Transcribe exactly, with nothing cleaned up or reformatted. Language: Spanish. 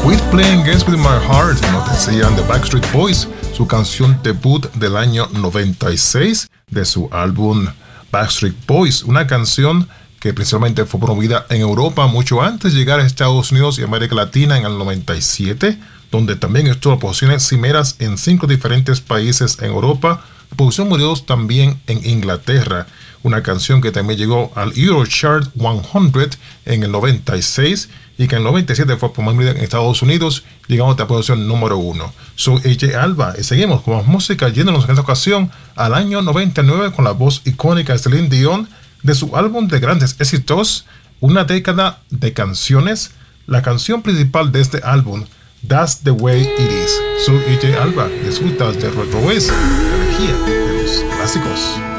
Quit Playing Games With My Heart, nos decían The Backstreet Boys, su canción debut del año noventa y seis de su álbum Backstreet Boys, una canción que principalmente fue promovida en Europa mucho antes de llegar a Estados Unidos y América Latina en el noventa y siete, donde también estuvo en posiciones cimeras en cinco diferentes países en Europa, posición número dos también en Inglaterra, una canción que también llegó al Eurochart cien en el noventa y seis y que en el noventa y siete fue promovida en Estados Unidos, llegando a la posición número uno. Soy A J Alba y seguimos con más música, yéndonos en esta ocasión al año noventa y nueve con la voz icónica de Celine Dion de su álbum de grandes éxitos, una década de canciones. La canción principal de este álbum, That's the Way It Is. Soy A J Alba, disfrutas de Retro West, la energía de los clásicos.